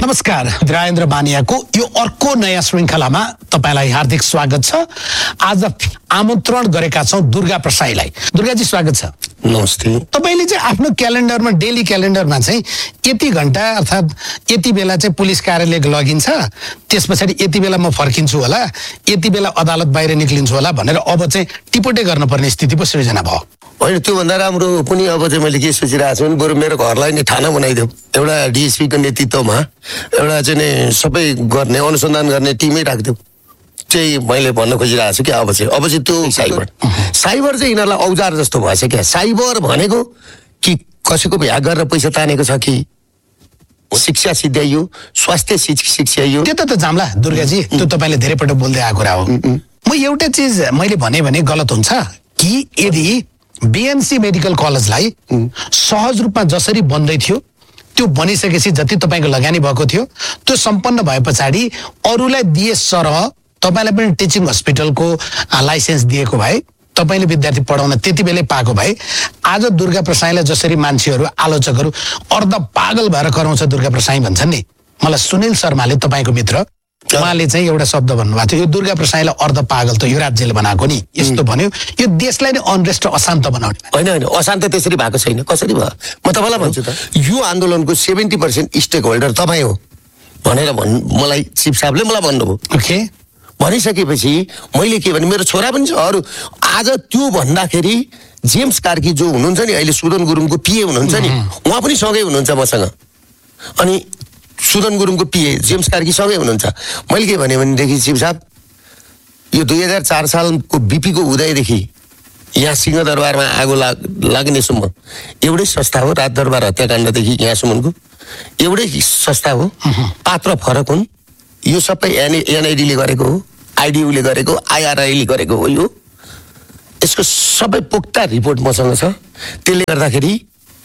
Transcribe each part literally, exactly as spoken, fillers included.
नमस्कार, वीरेन्द्र बानियाको यो अर्को नयाँ श्रृङ्खलामा तपाईलाई हार्दिक स्वागत छ। आज आमन्त्रण गरेका छौं दुर्गा प्रसाईलाई। दुर्गाजी स्वागत छ। नमस्ते। तपाईले चाहिँ आफ्नो क्यालेन्डरमा डेली क्यालेन्डरमा चाहिँ यति घण्टा अर्थात् यति बेला चाहिँ पुलिस कार्यालय लगिन्छ, त्यस पछाडि यति बेला म फर्किन्छु होला, यति बेला अदालत बाहिर निक्लिन्छु होला भनेर अब चाहिँ टिपोटे गर्नुपर्ने स्थिति पो सृजना भयो। होइन, त्योभन्दा राम्रो पनि अब चाहिँ मैले के सोचिरहेको छु भने बरु मेरो घरलाई नै थाना बनाइदेऊ। एउटा डिएसपीको नेतृत्वमा एउटा चाहिँ नि सबै गर्ने अनुसन्धान गर्ने टिमै राखिदेऊ चाहिँ मैले भन्न खोजिरहेको छु कि अब चाहिँ अब चाहिँ त्यो साइबर साइबर चाहिँ यिनीहरूलाई औजार जस्तो भएछ क्या। साइबर भनेको कि कसैको ह्याक गरेर पैसा तानेको छ कि शिक्षा सिद्ध्याइयो, स्वास्थ्य शिक्षाइयो, त्यो त जाम्ला दुर्गाजी, त्यो तपाईँले धेरै पटक बोल्दै आएको कुरा हो। म एउटा चिज मैले भने भने गलत हुन्छ कि यदि बीएमसी मेडिकल कलेजलाई सहज रूपमा जसरी बन्दै थियो त्यो बनिसकेपछि जति तपाईँको लगानी भएको थियो त्यो सम्पन्न भए पछाडि अरूलाई दिए सरह तपाईँलाई पनि टिचिङ हस्पिटलको लाइसेन्स दिएको भए, तपाईँले विद्यार्थी पढाउन त्यति बेलै पाएको भए आज दुर्गा प्रसाईलाई जसरी मान्छेहरू आलोचकहरू अर्ध पागल भएर कराउँछ दुर्गा प्रसाई भन्छन् नि। मलाई सुनिल शर्माले तपाईँको मित्र उहाँले चाहिँ एउटा शब्द भन्नुभएको थियो, यो दुर्गा प्रसाईलाई अर्ध पागल त यो राज्यले बनाएको नि, यस्तो भन्यो, यो देशलाई नै अनरेस्ट र अशान्त बनाउने। होइन होइन, अशान्त त्यसरी भएको छैन। कसरी भयो म तपाईँलाई भन्छु त, यो आन्दोलनको सेभेन्टी पर्सेन्ट स्टेक होल्डर तपाईँ हो भनेर भन् मलाई चिफ साहबले मलाई भन्नुभयो। ओके, भनिसकेपछि मैले के भने मेरो छोरा पनि छ अरू। आज त्यो भन्दाखेरि जेम्स कार्की जो हुनुहुन्छ नि अहिले सुदन गुरुङको पिए हुनुहुन्छ नि, उहाँ पनि सँगै हुनुहुन्छ मसँग। अनि सुदन गुरुङको पिए जेम्स कार्की सँगै हुनुहुन्छ। मैले के भने भनेदेखि चिफ साहब यो दुई हजार चार सालको बिपीको उदयदेखि यहाँ सिंहदरबारमा आगो लाग लाग्नेसम्म एउटै संस्था हो। राजदरबार हत्याकाण्डदेखि यहाँसम्मको एउटै संस्था हो, पात्र फरक हुन्। यो सबै एनए एनआइडीले गरेको हो, आइडियूले गरेको, आइआरआईले गरेको हो। यो यसको सबै पोख्ता रिपोर्ट मसँग छ। त्यसले गर्दाखेरि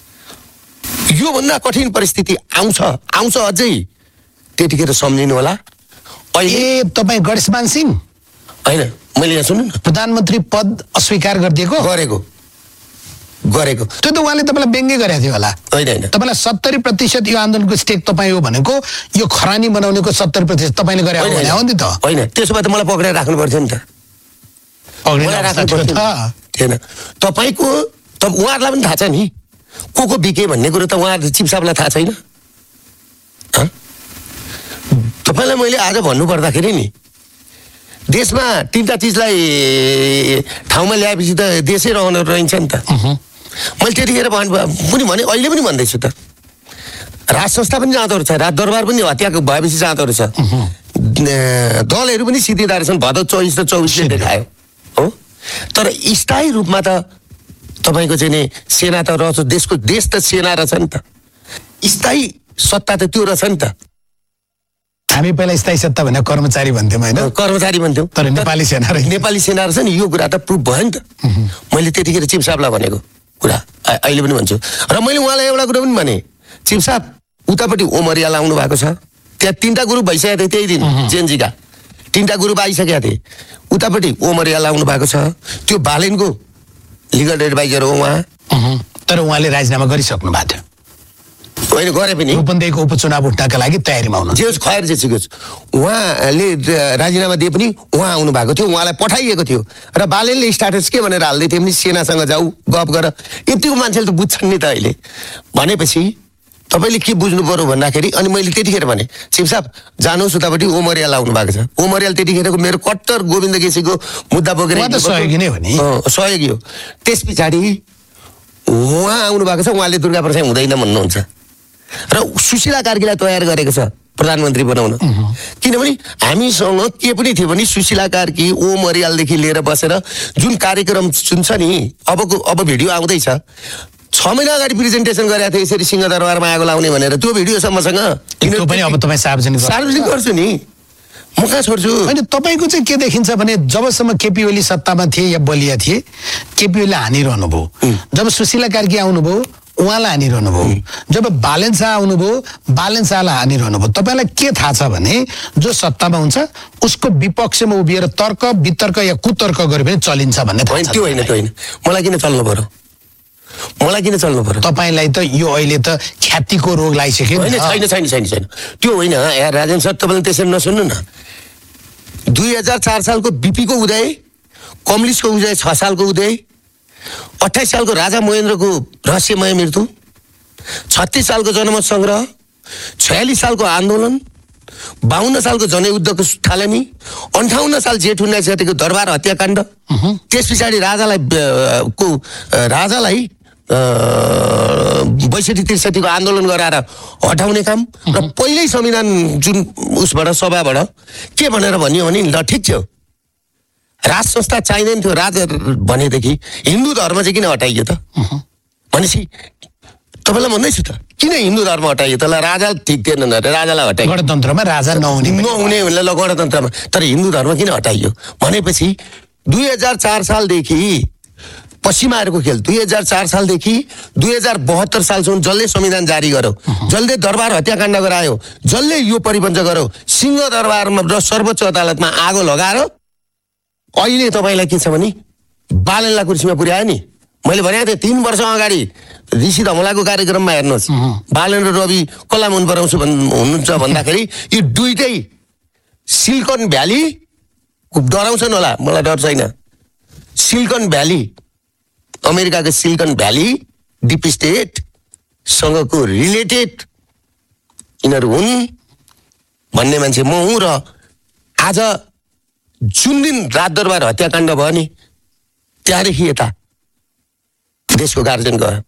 योभन्दा कठिन परिस्थिति आउँछ आउँछ अझै त्यतिखेर सम्झिनु होला। अहिले तपाईँ गणेशमान सिंह होइन, मैले यहाँ सुन्नु न, प्रधानमन्त्री पद अस्वीकार गरिदिएको गरेको गरेको त्यो त उहाँले तपाईँलाई व्यङ्ग्य गरेको थियो होला। होइन होइन, तपाईँलाई सत्तरी प्रतिशत यो आन्दोलनको स्टेक तपाईँ हो भनेको यो खरानी बनाउनेको सत्तरी प्रतिशत तपाईँले गरे हो नि त। होइन, त्यसो भए त मलाई पक्रेर राख्नु पर्थ्यो नि त। थिएन तपाईँको त उहाँहरूलाई पनि थाहा छ नि को को बिके भन्ने कुरो त उहाँहरू चिफ साहबलाई थाहा छैन। तपाईँलाई मैले आज भन्नु पर्दाखेरि नि देशमा तिनवटा चिजलाई ठाउँमा ल्याएपछि त देशै रहन रहन्छ नि त। मैले त्यतिखेर पनि भने अहिले पनि भन्दैछु त, राज संस्था पनि जाँदो रहेछ, राज दरबार पनि हत्याको भएपछि जाँदो रहेछ, दलहरू पनि सिद्धिँदो रहेछन्। भदौ चौबिस र चौबिसले देखायो हो। तर स्थायी रूपमा त तपाईँको चाहिँ नि सेना त रहेछ, देशको देश त सेना रहेछ नि त, स्थायी सत्ता त त्यो रहेछ नि त। हामी पहिला स्थायी सत्ता भनेर कर्मचारी भन्थ्यौँ होइन, कर्मचारी भन्थ्यौँ, तर नेपाली सेना नेपाली सेना रहेछ नि। यो कुरा त प्रुफ भयो नि त। मैले त्यतिखेर चिफ साहबलाई भनेको कुरा अहिले पनि भन्छु। र मैले उहाँलाई एउटा कुरा पनि भने, चिफ साहब उतापट्टि ओमरियाल आउनु भएको छ, त्यहाँ तिनवटा ग्रुप भइसकेको थियो त्यही दिन जेएनजीका तिनवटा ग्रुप आइसकेका थिए। उतापट्टि ओमरियाल आउनु भएको छ, त्यो बालेनको लिगल एडभाइजर हो उहाँ। तर उहाँले राजीनामा गरिसक्नु भएको थियो। होइन गरे पनि, रूपन्देहीको उपचुनाव उठ्नका लागि तयारीमा हुनु। जे खैर जे सिकोस् उहाँले राजीनामा दिए पनि उहाँ आउनु भएको थियो, उहाँलाई पठाइएको थियो। र बालेनले स्ट्याटस के भनेर हाल्दै थियो भने सेनासँग जाऊ गफ गर। यतिको मान्छेले त बुझ्छन् नि त अहिले। भनेपछि तपाईँले के बुझ्नु पर्यो भन्दाखेरि अनि मैले त्यतिखेर भने चिफ साहब जानुहोस् उतापट्टि ओमरियाल आउनु भएको छ। ओमरियाल त्यतिखेरको मेरो कट्टर गोविन्द केसीको मुद्दा बोकेर सहयोगी नै हो नि, सहयोगी हो। त्यस पछाडि उहाँ आउनु भएको छ, उहाँले दुर्गा प्रसाई हुँदैन भन्नुहुन्छ र सुशीला कार्कीलाई तयार गरेको छ प्रधानमन्त्री बनाउन। किनभने हामीसँग के पनि थियो भने सुशीला कार्की ओमरियालदेखि लिएर बसेर जुन कार्यक्रम जुन छ नि, अबको अब भिडियो आउँदैछ, छ महिना अगाडि प्रेजेन्टेसन गरेको थियो यसरी सिंहदरबारमा आगो लाउने भनेर। त्यो भिडियोसम्मसँग त्यो पनि अब तपाईँ सार्वजनिक सार्वजनिक गर्छु नि, म कहाँ छोड्छु। होइन, तपाईँको चाहिँ के देखिन्छ भने जबसम्म केपी ओली सत्तामा थिए या बलिया थिए केपी ओलीले हानिरहनु भयो, जब सुशीला कार्की आउनुभयो उहाँलाई हानिरहनु भयो, जब बालेन शाह आउनुभयो बालेन शाहलाई हानिरहनु भयो। तपाईँलाई के थाहा छ भने जो सत्तामा हुन्छ उसको विपक्षमा उभिएर तर्क वितर्क या कुतर्क गरे पनि चलिन्छ भन्ने थाहा छ। त्यो होइन त्यो होइन, मलाई किन चल्नु पर्यो मलाई किन चल्नु पर्यो? तपाईँलाई त यो अहिले त ख्यातिको रोग लागिसक्यो होइन, छैन छैन छैन छैन त्यो होइन यार राजेन सर, तपाईँले त्यसरी नसुन्नु न। दुई हजार चार सालको बिपीको उदय, कमलिसको उदय छ सालको उदय, अठाइस सालको राजा महेन्द्रको रहस्यमय मृत्यु, छत्तिस सालको जनमत सङ्ग्रह, छयालिस सालको आन्दोलन, बाहन्न सालको जनयुद्धको थालनी, अन्ठाउन्न साल जेठ उन्नाइस गतिको दरबार हत्याकाण्ड, त्यस पछाडि राजालाई को राजालाई बैसठी त्रिसठीको आन्दोलन गराएर हटाउने काम र पहिल्यै संविधान जुन उसबाट सभाबाट के भनेर भनियो भने ल ठिक थियो, राज संस्था चाहिँदैन थियो राजा भनेदेखि हिन्दू धर्म चाहिँ किन हटाइयो त भनेपछि तपाईँलाई भन्दैछु त, किन हिन्दू धर्म हटाइयो त? ल राजा ठिक थिएन अरे राजालाई हटाइयो, गणतन्त्रमा राजा नहुने नहुने ल गणतन्त्रमा, तर हिन्दू धर्म किन हटाइयो भनेपछि दुई हजार चार सालदेखि पश्चिमा आएको खेल, दुई हजार चार सालदेखि दुई हजार बहत्तर सालसम्म जसले संविधान जारी गर्यो, जसले दरबार हत्याकाण्ड गरायो, जसले यो परिपञ्च गर्यो, सिंह दरबारमा र सर्वोच्च अदालतमा आगो लगाएर अहिले तपाईँलाई के छ भने बालनलाई कुर्सीमा पुर्यायो नि। मैले भनेको थिएँ तिन वर्ष अगाडि ऋषि धमलाको कार्यक्रममा हेर्नुहोस्, बालन र रवि कसलाई मन पराउँछु भन् हुनुहुन्छ भन्दाखेरि यो दुइटै सिलिकन भ्याली डराउँछन् होला, मलाई डर छैन। सिलिकन भ्याली, अमेरिकाको silicon valley deep state सँगको related यिनीहरू हुन् भन्ने मान्छे म हुँ। र आज जुन दिन रात दरबार हत्याकाण्ड भयो नि त्यहाँदेखि यता देशको गार्जियन गयो,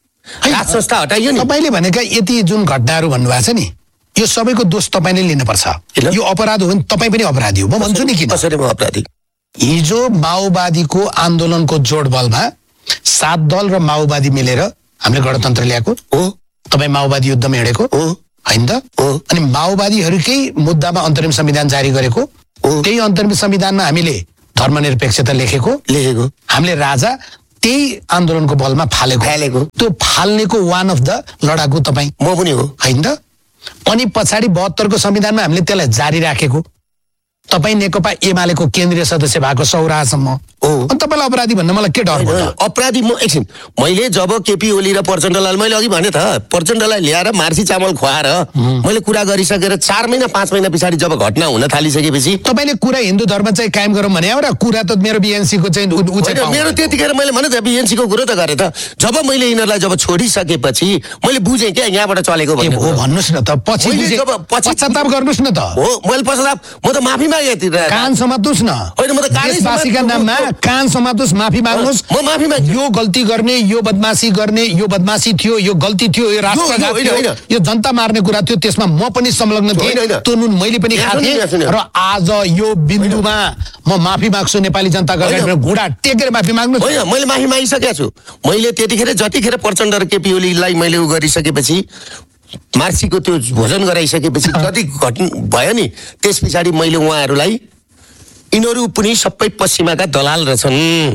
राज संस्था हटाइयो नि। तपाईँले भनेका यति जुन घटनाहरू भन्नुभएको छ नि, यो सबैको दोष तपाईँले लिनुपर्छ। यो अपराध हो भने तपाईँ पनि अपराधी हो, म भन्छु नि। किन कसरी म अपराधी? हिजो माओवादीको आन्दोलनको जोड बलमा सात दल र माओवादी मिलेर हामीले गणतन्त्र ल्याएको हो। तपाईँ माओवादी युद्धमा हिँडेको हो होइन त? अनि माओवादीहरूकै मुद्दामा अन्तरिम संविधान जारी गरेको, त्यही अन्तरिम संविधानमा हामीले धर्मनिरपेक्षता लेखेको लेखेको हामीले राजा त्यही आन्दोलनको बलमा फालेको फालेको त्यो फाल्नेको वान अफ द लडाकु तपाईँ म पनि हो होइन त? अनि पछाडि बहत्तरको संविधानमा हामीले त्यसलाई जारी राखेको, तपाईँ नेकपा एमालेको केन्द्रीय सदस्य भएको सौरासम्म, अनि तपाईँलाई अपराधी भन्न मलाई के डर भयो? अपराधी म एकछिन, मैले जब केपी ओली र प्रचण्डलाई मैले अघि भने त प्रचण्डलाई ल्याएर मार्सी चामल खुवाएर मैले कुरा गरिसकेर चार महिना पाँच महिना पछाडि जब घटना हुन थालिसकेपछि तपाईँले कुरा हिन्दू धर्म चाहिँ कायम गरौँ भने हो र कुरा त मेरो बिएनसीको चाहिँ मेरो त्यतिखेर मैले भने त बिएनसीको कुरो त गरेँ त। जब मैले यिनीहरूलाई जब छोडिसकेपछि मैले बुझेँ क्या यहाँबाट चलेको भन्नुहोस् न त, पछि पश्चाताप गर्नुहोस् न त। हो मैले पश्चाताप म त माफी कान समात्नुहोस् न, देशवासीका नाममा कान समात्नुहोस्, माफी माग्नुहोस्। म माफी माग्छु। यो गल्ती गर्ने, यो बदमासी गर्ने, यो बदमासी थियो, यो गल्ती थियो, यो राष्ट्रघात थियो, यो जनता मार्ने कुरा थियो, त्यसमा म पनि संलग्न थिएँ, त्यो नुन मैले पनि खाथेँ। र आज यो बिन्दुमा म माफी माग्छु नेपाली जनताको अगाडि, घुँडा टेकेर माफी माग्नु। होइन, मैले माफी मागिसकेको छु। मैले त्यतिखेर जतिखेर प्रचण्ड र केपी ओलीलाई मैले उ गरिसकेपछि मार्सीको त्यो भोजन गराइसकेपछि जति घटना भयो नि त्यस पछाडि मैले उहाँहरूलाई यिनीहरू पनि सबै पश्चिमाका दलाल रहेछन्,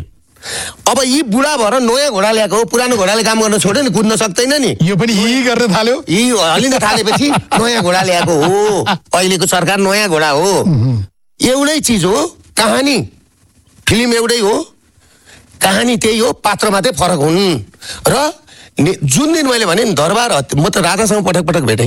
अब यी बुढा भएर नयाँ घोडा ल्याएको हो, पुरानो घोडाले काम गर्न छोड्यो नि, कुद्न सक्दैन नि, यो पनि यही गर्न थाल्यो, यी हलिन थालेपछि नयाँ घोडा ल्याएको हो। अहिलेको सरकार नयाँ घोडा हो। एउटै चिज हो, कहानी फिल्म एउटै हो, कहानी त्यही हो, पात्र मात्रै फरक हुन्। र जुन दिन मैले भने दरबार म त राजासँग पटक पटक भेटेँ,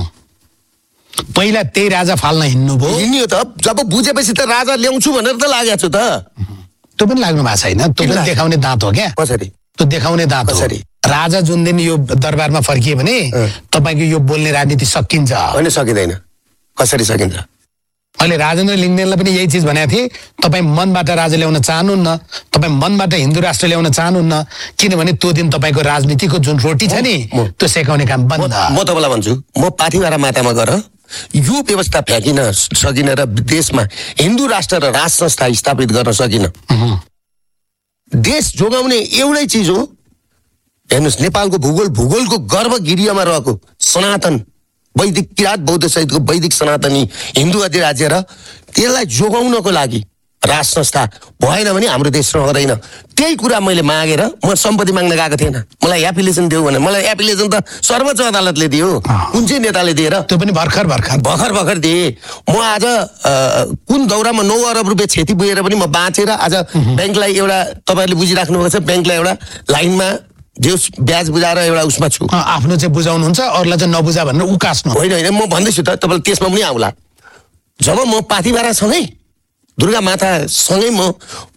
पहिला त्यही राजा फाल्न हिँड्नु भयो। हिँड्यो त, जब बुझेपछि त राजा ल्याउँछु भनेर त लागेको छु त। त्यो पनि लाग्नु भएको छैन, त्यो पनि देखाउने दाँत हो क्या। कसरी? त्यो देखाउने दाँत कसरी? राजा जुन दिन यो दरबारमा फर्किए भने तपाईँको यो बोल्ने राजनीति सकिन्छ? होइन, सकिँदैन। कसरी सकिन्छ? अहिले राजेन्द्र लिङ्गदेनलाई पनि यही चिज भनेको थिएँ, तपाईँ मनबाट राजा ल्याउन चाहनुहुन्न, तपाईँ मनबाट हिन्दू राष्ट्र ल्याउन चाहनुहुन्न, किनभने त्यो दिन तपाईँको राजनीतिको जुन रोटी छ नि त्यो सेकाउने काम बन्द। म तपाईँलाई भन्छु, म पाथिभरा मातामा गएर यो व्यवस्था फ्याँकिन सकिन र देशमा हिन्दू राष्ट्र र राज संस्था स्थापित गर्न सकिन। देश जोगाउने एउटै चिज हो, हेर्नुहोस् नेपालको भूगोल भूगोलको गर्भगिरियामा रहेको सनातन वैदिक किराँत बौद्ध सहितको वैदिक सनातनी हिन्दू अधिराज्य र त्यसलाई जोगाउनको लागि राज संस्था भएन भने हाम्रो देश रहँदैन। त्यही कुरा मैले मागेर म सम्पत्ति माग्न गएको थिएन, मलाई एप्लिकेसन दियो भने मलाई एप्लिकेसन त सर्वोच्च अदालतले दियो, कुन चाहिँ नेताले दिएर? त्यो पनि भर्खर भर्खर भर्खर भर्खर दिए। म आज कुन दौरामा नौ अरब रुपियाँ क्षति पुगेर पनि म बाँचेर आज ब्याङ्कलाई एउटा, तपाईँहरूले बुझिराख्नु भएको छ, ब्याङ्कलाई एउटा लाइनमा जे ब्याज बुझाएर एउटा उसमा छु। अँ, आफ्नो चाहिँ बुझाउनुहुन्छ अरूलाई चाहिँ नबुझा भनेर उकास्नु होइन होइन म भन्दैछु त तपाईँलाई त्यसमा पनि आउला। जब म पाथिभरासँगै दुर्गा मातासँगै म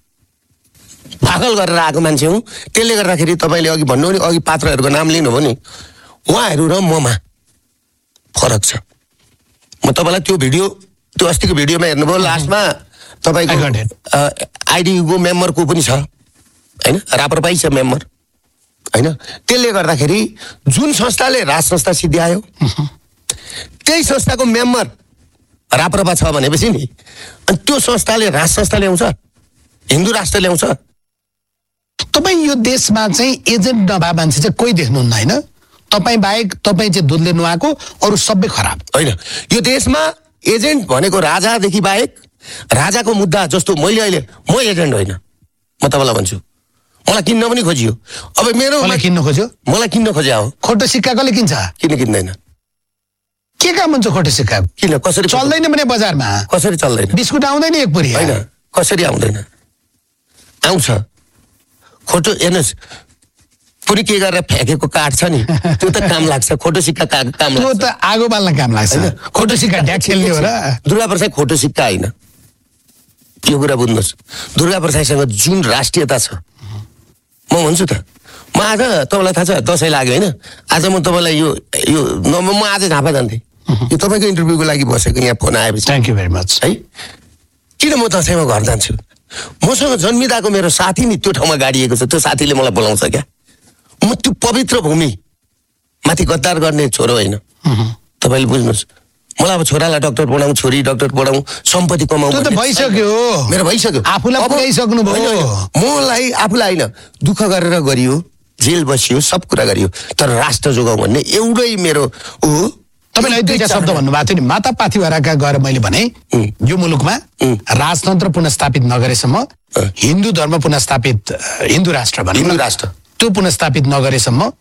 भाकल गरेर आएको मान्छे हुँ, त्यसले गर्दाखेरि तपाईँले अघि भन्नु नि अघि पात्रहरूको नाम लिनुभयो नि, उहाँहरू र ममा फरक छ। म तपाईँलाई त्यो भिडियो त्यो अस्तिको भिडियोमा हेर्नुभयो, लास्टमा तपाईँको आइडीको मेम्बरको पनि छ होइन, राप्रपाई छ मेम्बर होइन। त्यसले गर्दाखेरि जुन संस्थाले राज संस्था सिद्ध्यायो त्यही संस्थाको मेम्बर राप्रपा छ भनेपछि नि, अनि त्यो संस्थाले राज संस्था ल्याउँछ, हिन्दू राष्ट्र ल्याउँछ। तपाईँ यो देशमा चाहिँ एजेन्ट नभए मान्छे चाहिँ कोही देख्नुहुन्न होइन? तपाईँ बाहेक तपाईँ चाहिँ दुधले नुहाएको, अरू सबै खराब होइन। यो देशमा एजेन्ट भनेको राजादेखि बाहेक, राजाको मुद्दा जस्तो मैले अहिले म एजेन्ट होइन, म तपाईँलाई भन्छु, मलाई किन्न पनि खोजियो। अब मेरो मलाई किन्न खोज्यो, मलाई किन्न खोज्या हो। खोटो सिक्का कसले किन्छ? किन किन्दैन? के काम हुन्छ खोटो सिक्का? किन कसरी चल्दैन भने बजारमा कसरी चल्दैन? बिस्कुट आउँदैन एक पुरी होइन, कसरी आउँदैन? आउँछ। खोटो हेर्नुहोस्, पुरी के गरेर फ्याँकेको काठ छ नि, त्यो त काम लाग्छ। खोटो सिक्का काम लाग्छ, त्यो त आगो बाल्न काम लाग्छ। खोटो सिक्का ढ्याक खेल्ने हो र? दुर्गा प्रसाद खोटो सिक्का होइन, यो कुरा बुझ्नुहोस्। दुर्गा प्रसादसँग जुन राष्ट्रियता छ, म भन्छु त, म आज तपाईँलाई थाहा छ दसैँ लाग्यो होइन, आज म तपाईँलाई यो यो म आज झापा जान्थेँ, यो तपाईँको इन्टरभ्यूको लागि बसेको यहाँ फोन आएपछि। थ्याङ्क यू भेरी मच है। किन म दसैँमा घर जान्छु? मसँग जन्मिँदाको मेरो साथी नि त्यो ठाउँमा गाडिएको छ, त्यो साथीले मलाई बोलाउँछ क्या। म त्यो पवित्र भूमि माथि गद्दार गर्ने छोरो होइन। तपाईँले बुझ्नुहोस्, मलाई अब छोरालाई डक्टर पढाउँ, छोरी डक्टर पढाउँ, सम्पत्ति कमाउँ, त्यो त भइसक्यो, मेरो भइसक्यो। आफूलाई पुऱ्याइसक्नु भयो। मलाई आफूलाई होइन, दुःख गरेर गरियो, जेल बसियो, सब कुरा गरियो, तर राष्ट्र जोगाउँ भन्ने एउटै मेरो हो। तपाईँले दुईटा शब्द भन्नुभएको थियो नि, माता पाथिभराका गएर मैले भने यो मुलुकमा राजतन्त्र पुनस्थापित नगरेसम्म, हिन्दू धर्म पुनस्थापित, हिन्दू राष्ट्र भनौँ, हिन्दू राष्ट्र त्यो पुनस्थापित नगरेसम्म